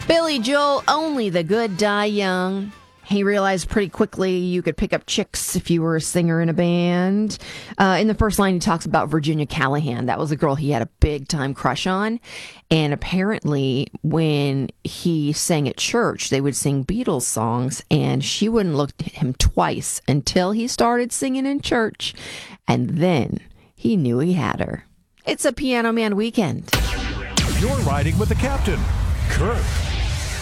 Billy Joel, only the good die young. He realized pretty quickly you could pick up chicks if you were a singer in a band. In the first line, he talks about Virginia Callahan. That was a girl he had a big-time crush on. And apparently, when he sang at church, they would sing Beatles songs, and she wouldn't look at him twice until he started singing in church. And then he knew he had her. It's a Piano Man weekend. You're riding with the captain, Kurt.